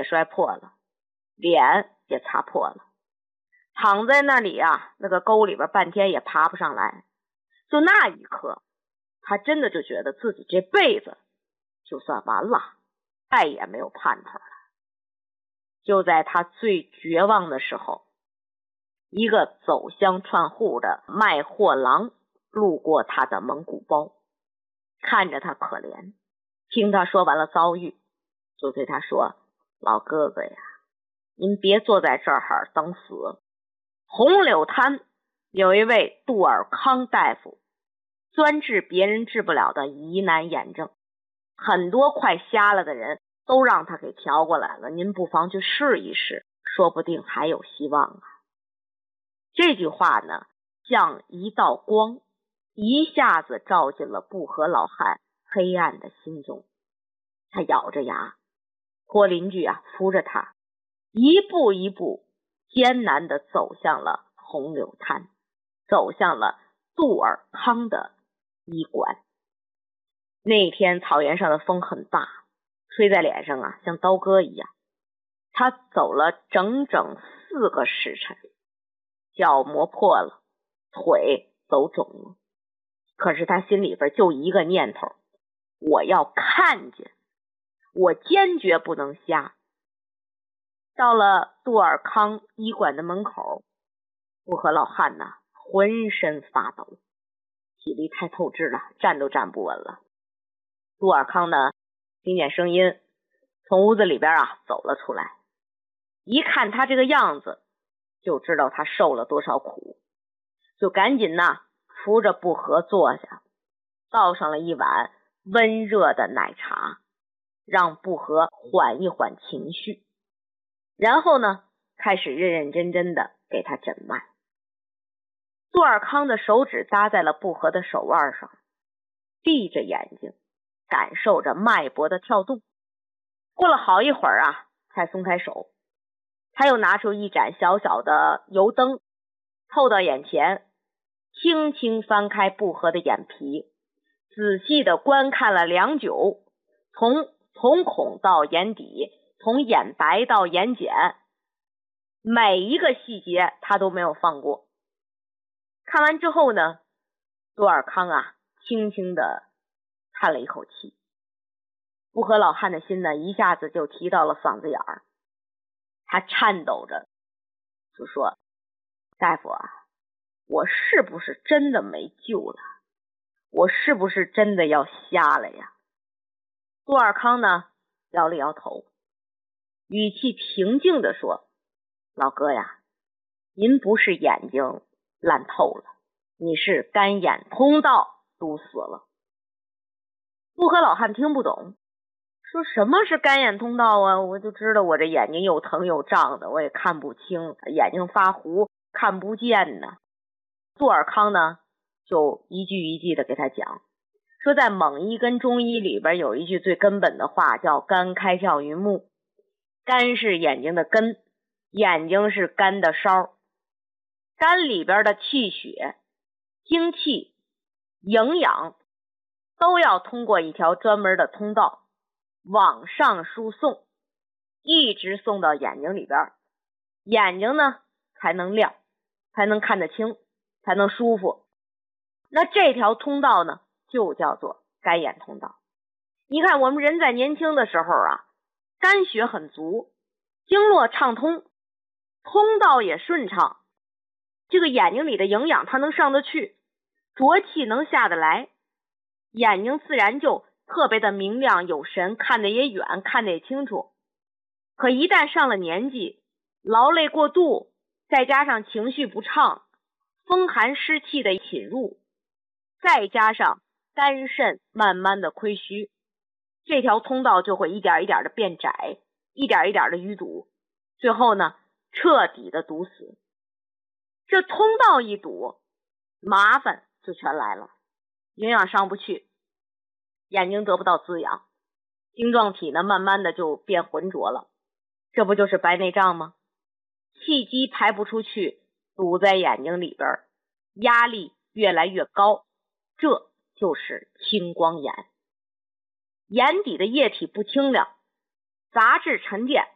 摔破了，脸也擦破了，躺在那里啊，那个沟里边半天也爬不上来。就那一刻，他真的就觉得自己这辈子就算完了，再也没有盼头了。就在他最绝望的时候，一个走乡串户的卖货郎路过他的蒙古包，看着他可怜，听他说完了遭遇，就对他说：老哥哥呀，您别坐在这儿等死。红柳滩有一位杜尔康大夫，专治别人治不了的疑难眼症，很多快瞎了的人都让他给调过来了，您不妨去试一试，说不定还有希望啊。这句话呢，像一道光，一下子照进了布和老汉黑暗的心中。他咬着牙，托邻居啊扶着他，一步一步艰难地走向了红柳滩，走向了杜尔康的医馆。那天草原上的风很大，吹在脸上啊，像刀割一样。他走了整整4个时辰，脚磨破了，腿走肿了。可是他心里边就一个念头，我要看见，我坚决不能瞎。到了杜尔康医馆的门口，布和老汉呢浑身发抖，体力太透支了，站都站不稳了。杜尔康呢听见声音，从屋子里边啊走了出来，一看他这个样子，就知道他受了多少苦，就赶紧呢扶着布和坐下，倒上了一碗温热的奶茶，让布和缓一缓情绪，然后呢开始认认真真的给他诊脉。杜尔康的手指搭在了布和的手腕上，闭着眼睛感受着脉搏的跳动。过了好一会儿啊，才松开手。他又拿出一盏小小的油灯，凑到眼前，轻轻翻开布和的眼皮，仔细的观看了良久，从瞳孔到眼底，从眼白到眼睑，每一个细节他都没有放过。看完之后呢，杜尔康啊轻轻的叹了一口气。布和老汉的心呢一下子就提到了嗓子眼儿，他颤抖着就说：大夫啊，我是不是真的没救了？我是不是真的要瞎了呀？杜尔康呢摇了摇头，语气平静地说：老哥呀，您不是眼睛烂透了，你是干眼通道堵死了。布和老汉听不懂，说什么是干眼通道啊？我就知道我这眼睛又疼又胀的，我也看不清，眼睛发糊，看不见呢。杜尔康呢就一句一句的给他讲，说在蒙医跟中医里边有一句最根本的话，叫肝开窍于目。肝是眼睛的根，眼睛是肝的梢，肝里边的气血、精气、营养都要通过一条专门的通道往上输送，一直送到眼睛里边，眼睛呢才能亮，才能看得清，才能舒服。那这条通道呢就叫做肝眼通道。你看我们人在年轻的时候啊，肝血很足，经络畅通，通道也顺畅，这个眼睛里的营养它能上得去，浊气能下得来，眼睛自然就特别的明亮有神，看得也远，看得也清楚。可一旦上了年纪，劳累过度，再加上情绪不畅，风寒湿气的侵入，再加上肝肾慢慢的亏虚，这条通道就会一点一点的变窄，一点一点的淤堵，最后呢彻底的堵死。这通道一堵，麻烦就全来了，营养上不去，眼睛得不到滋养，晶状体呢慢慢的就变浑浊了，这不就是白内障吗？气机排不出去，堵在眼睛里边，压力越来越高，这就是青光眼。眼底的液体不清亮，杂质沉淀，